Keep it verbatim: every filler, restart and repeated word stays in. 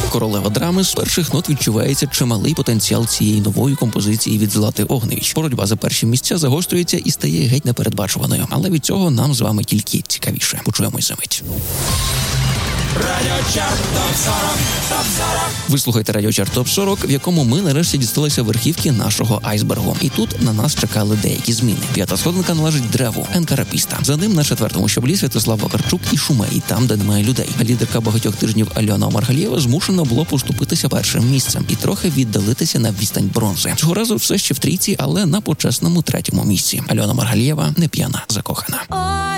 Королева драми з перших нот відчувається чималий потенціал цієї нової композиції від Злати Огневич. Боротьба за перші місця загострюється і стає геть непередбачуваною. Але від цього нам з вами тільки цікавіше. Почуємось за мить. Радіочарт топ сорок, топ сорок. Ви слухаєте Радіочарт топ сорок, в якому ми нарешті дісталися верхівки нашого айсбергу. І тут на нас чекали деякі зміни. П'ята сходинка належить Древу, Енкарапіста. За ним на четвертому щаблі Святослав Вакарчук і Шумей, там, де немає людей. Лідерка багатьох тижнів Альона Омаргалієва змушена було поступитися першим місцем і трохи віддалитися на відстань бронзи. Цього разу все ще в трійці, але на почесному третьому місці. Альона Омаргалієва не п'яна, закохана.